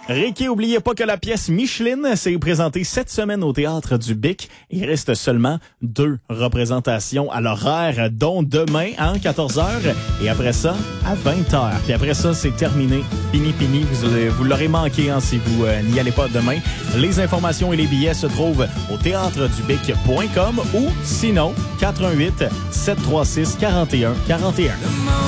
Ricky, oubliez pas que la pièce Micheline s'est présentée cette semaine au Théâtre du Bic. Il reste seulement 2 représentations à l'horaire, dont demain à 14h et après ça à 20h. Puis après ça, c'est terminé. Fini. Vous l'aurez manqué si vous n'y allez pas demain. Les informations et les billets se trouvent au théâtredubic.com ou sinon 418 736 41 41.